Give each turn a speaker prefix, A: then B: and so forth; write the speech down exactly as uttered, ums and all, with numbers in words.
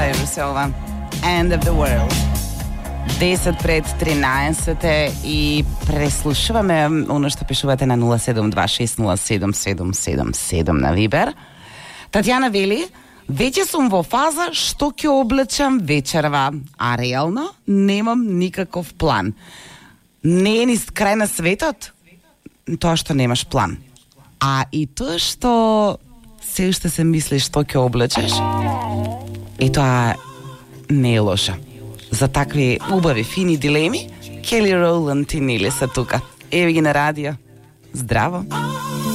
A: е весела. End of the world. десет пред тринадесет и преслушуваме оно што пишувате на нула седум два шест нула седум седум седум седум на Вибер. Татјана вели: веќе сум во фаза што ќе облечам вечерва, а реално немам никаков план. Не е ни крај на светот тоа што немаш план. А и тоа што се уште се мислиш што ќе облечеш, и тоа не е лошо. За такви убави, фини дилеми, Келли Роланд и Нели са тука. Еви ги на радио. Здраво!